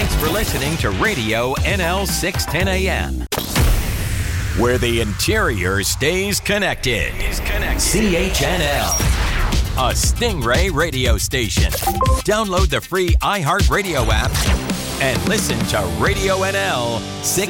Thanks for listening to Radio NL 610 AM, where the interior stays connected. CHNL, a Stingray radio station. Download the free iHeartRadio app and listen to Radio NL 610.